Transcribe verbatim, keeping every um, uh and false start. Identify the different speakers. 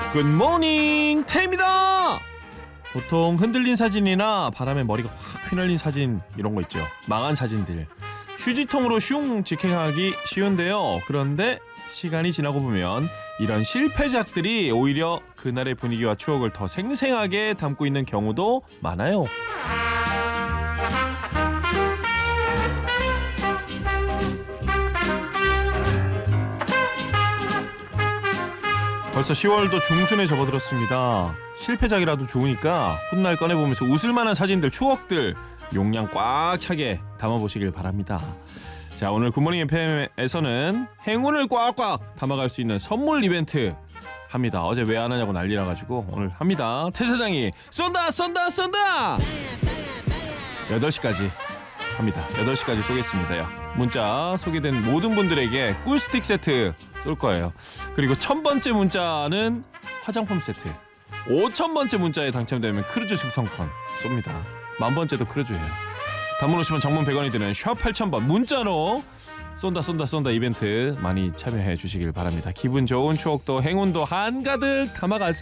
Speaker 1: 굿모닝 태입니다. 보통 흔들린 사진이나 바람에 머리가 확 휘날린 사진 이런 거 있죠. 망한 사진들 휴지통으로 슝 직행하기 쉬운데요. 그런데 시간이 지나고 보면 이런 실패작들이 오히려 그날의 분위기와 추억을 더 생생하게 담고 있는 경우도 많아요. 벌써 시월도 중순에 접어들었습니다. 실패작이라도 좋으니까 훗날 꺼내보면서 웃을만한 사진들, 추억들 용량 꽉 차게 담아보시길 바랍니다. 자, 오늘 굿모닝 에프엠에서는 행운을 꽉꽉 담아갈 수 있는 선물 이벤트 합니다. 어제 왜 안 하냐고 난리나 가지고 오늘 합니다. 태 사장이 쏜다 쏜다 쏜다 여덟 시까지 합니다. 여덟 시까지 쏘겠습니다요. 문자 소개된 모든 분들에게 꿀스틱 세트 쏠 거예요. 그리고 천 번째 문자는 화장품 세트, 오천 번째 문자에 당첨되면 크루즈 승성권 쏩니다. 만 번째도 크루즈예요. 단문 오시면 장문 백 원이 드는 샵 팔천 번 문자로 쏜다 쏜다 쏜다 이벤트 많이 참여해 주시길 바랍니다. 기분 좋은 추억도 행운도 한가득 담아가세요.